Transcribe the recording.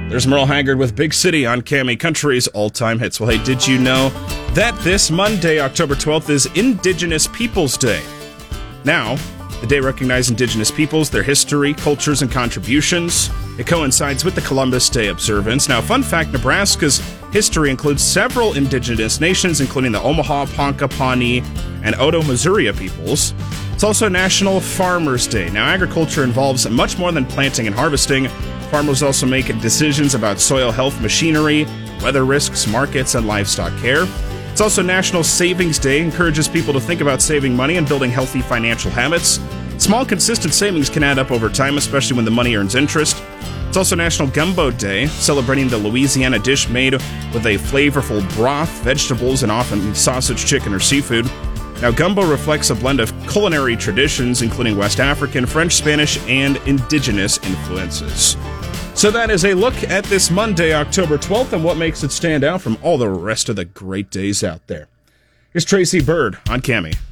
There's Merle Haggard with Big City on Cami Country's all-time hits. Well, hey, did you know that this Monday, October 12th, is Indigenous Peoples Day? Now, the day recognizes Indigenous peoples, their history, cultures, and contributions. It coincides with the Columbus Day observance. Now, fun fact, Nebraska's history includes several indigenous nations, including the Omaha, Ponca, Pawnee, and Oto-Missouri peoples. It's also National Farmers Day. Now, agriculture involves much more than planting and harvesting. Farmers also make decisions about soil health, machinery, weather risks, markets, and livestock care. It's also National Savings Day. It encourages people to think about saving money and building healthy financial habits. Small, consistent savings can add up over time, especially when the money earns interest. It's also National Gumbo Day, celebrating the Louisiana dish made with a flavorful broth, vegetables, and often sausage, chicken, or seafood. Now, gumbo reflects a blend of culinary traditions, including West African, French, Spanish, and indigenous influences. So that is a look at this Monday, October 12th, and what makes it stand out from all the rest of the great days out there. Here's Tracy Bird on Cami.